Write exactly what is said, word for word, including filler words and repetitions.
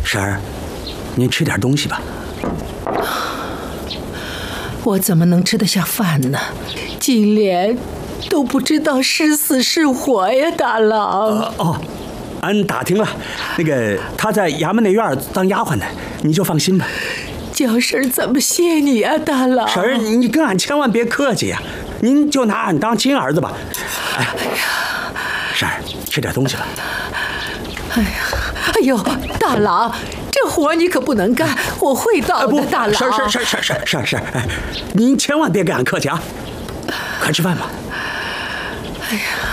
婶儿，您吃点东西吧。 我怎么能吃得下饭呢？金莲都不知道是死是活呀，大郎。 呃、哦，俺打听了，那个她在衙门内院当丫鬟呢，你就放心吧。 叫婶怎么谢你啊，大郎？ 婶儿，你跟俺千万别客气呀，您就拿俺当亲儿子吧。哎呀，婶儿，吃点东西吧。 哎呀，哎呦，大郎，这活你可不能干，我会到的，大郎。 婶婶婶婶婶婶婶，哎，您千万别跟俺客气啊！快吃饭吧。 哎呀。